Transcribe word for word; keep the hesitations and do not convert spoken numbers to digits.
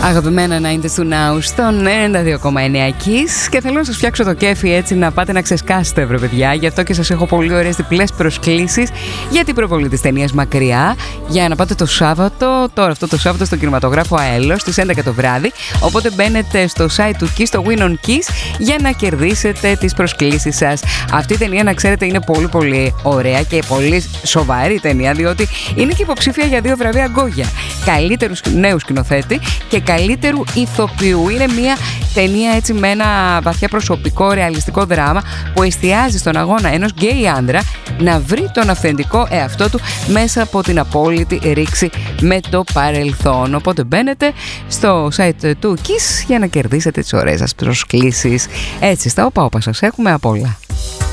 Αγαπημένα ενενήντα του Now στον ενενήντα δύο κόμμα εννέα Kiss, και θέλω να σας φτιάξω το κέφι έτσι να πάτε να ξεσκάσετε, βρε παιδιά. Γι' αυτό και σας έχω πολύ ωραίες διπλές προσκλήσεις για την προβολή της ταινίας Μακριά, για να πάτε το Σάββατο, τώρα αυτό το Σάββατο, στον κινηματογράφο Αέλος στις έντεκα το βράδυ. Οπότε μπαίνετε στο site του Kiss, στο Win on Kiss, για να κερδίσετε τις προσκλήσεις σας. Αυτή η ταινία, να ξέρετε, είναι πολύ πολύ ωραία και πολύ σοβαρή ταινία, διότι είναι και υποψήφια για δύο βραβεία Γκόγια. Καλύτερου νέου σκηνοθέτη και καλύτερου ηθοποιού. Είναι μια ταινία έτσι με ένα βαθιά προσωπικό, ρεαλιστικό δράμα που εστιάζει στον αγώνα ενός γκέι άντρα να βρει τον αυθεντικό εαυτό του μέσα από την απόλυτη ρήξη με το παρελθόν. Οπότε μπαίνετε στο site του Kiss για να κερδίσετε τις ωραίες σας προσκλήσεις. Έτσι στα όπα όπα σας έχουμε απ' όλα.